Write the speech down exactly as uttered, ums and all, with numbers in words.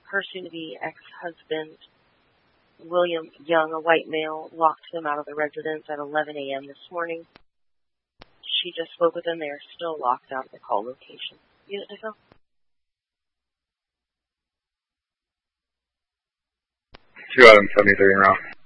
her soon-to-be ex-husband, William Young, a white male, locked them out of the residence at eleven a.m. this morning. She just spoke with them. They are still locked out of the call location. Unit to go. two out of seventy-three in route.